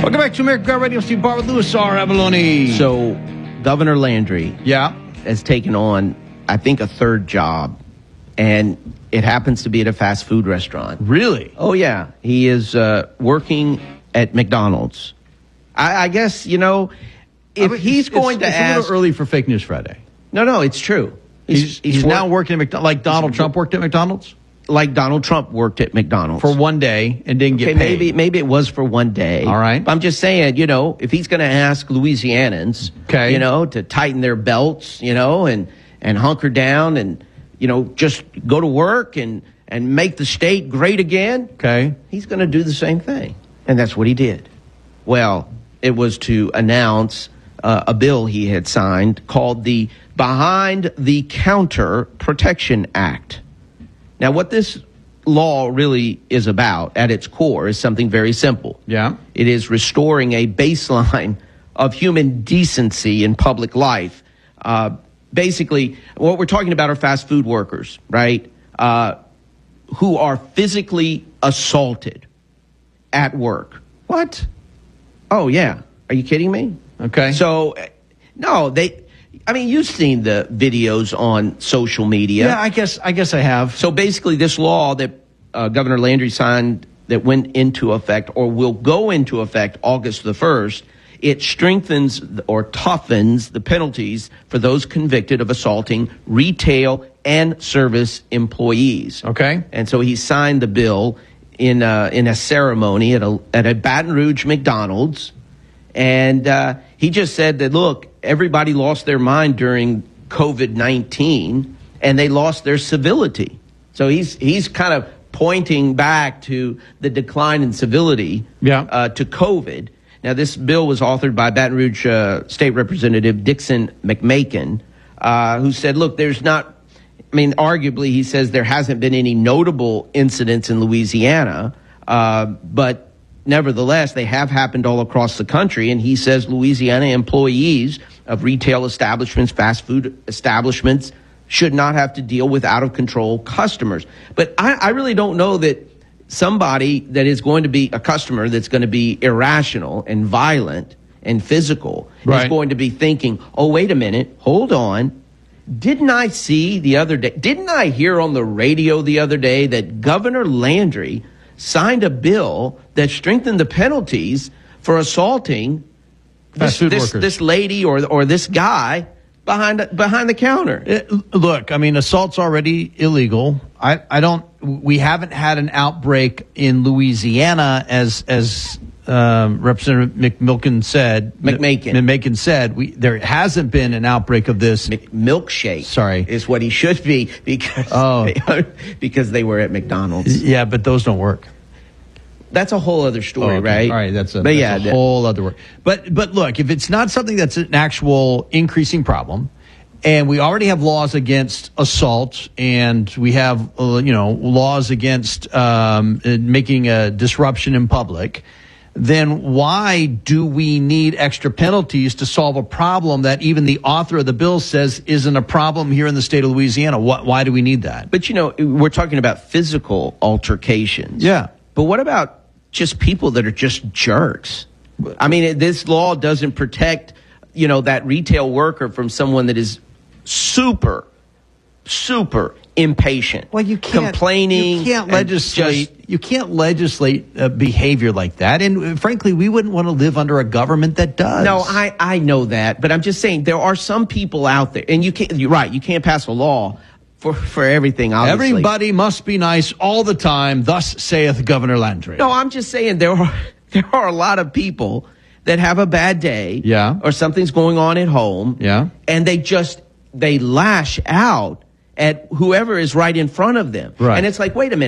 Welcome back to American Radio. Steve Barber, Louis R. Avalone. So, Governor Landry has taken on, I think, a third job, and it happens to be at a fast food restaurant. Really? Oh, yeah. He is working at McDonald's. I guess, if he's going to ask... It's a little early for Fake News Friday. No, it's true. He's now working at McDonald's, like Donald Trump worked at McDonald's? Like Donald Trump worked at McDonald's. For one day and didn't get paid. Maybe it was for one day. All right. But I'm just saying, if he's going to ask Louisianans, to tighten their belts, and hunker down and, just go to work and make the state great again. Okay. He's going to do the same thing. And that's what he did. Well, it was to announce a bill he had signed called the Behind the Counter Protection Act. Now, what this law really is about at its core is something very simple. Yeah. It is restoring a baseline of human decency in public life. Basically, what we're talking about are fast food workers, right, who are physically assaulted at work. What? Oh, yeah. Are you kidding me? Okay. So, no, you've seen the videos on social media. Yeah, I guess I have. So basically, this law that Governor Landry signed that went into effect or will go into effect August the 1st, it strengthens or toughens the penalties for those convicted of assaulting retail and service employees. Okay. And so he signed the bill in a ceremony at a Baton Rouge McDonald's. And he just said that, look, everybody lost their mind during COVID-19, and they lost their civility. So he's kind of pointing back to the decline in civility to COVID. Now, this bill was authored by Baton Rouge State Representative Dixon McMakin, who said, look, arguably, he says there hasn't been any notable incidents in Louisiana, but nevertheless, they have happened all across the country, and he says Louisiana employees of retail establishments, fast food establishments, should not have to deal with out-of-control customers. But I really don't know that somebody that is going to be a customer that's going to be irrational and violent and physical is going to be thinking, oh, wait a minute, hold on. Didn't I hear on the radio the other day that Governor Landry signed a bill that strengthened the penalties for assaulting this lady or this guy behind the counter? Look, assault's already illegal. We haven't had an outbreak in Louisiana as Representative McMakin said. There hasn't been an outbreak of this. Milkshake. Sorry. Is what he should be because they were at McDonald's. Yeah, but those don't work. That's a whole other story, right? All right, that's a whole other work. But look, if it's not something that's an actual increasing problem, and we already have laws against assault, and we have laws against making a disruption in public, then why do we need extra penalties to solve a problem that even the author of the bill says isn't a problem here in the state of Louisiana? Why do we need that? But, we're talking about physical altercations. Yeah. But what about just people that are just jerks? This law doesn't protect, that retail worker from someone that is super impatient. Well, you can't complaining. You can't legislate. You can't legislate behavior like that. And frankly, we wouldn't want to live under a government that does. No, I know that, but I'm just saying there are some people out there, and you're right. You can't pass a law for everything. Obviously, everybody must be nice all the time. Thus saith Governor Landry. No, I'm just saying there are a lot of people that have a bad day, or something's going on at home, and they lash out at whoever is right in front of them. Right. And it's like, wait a minute.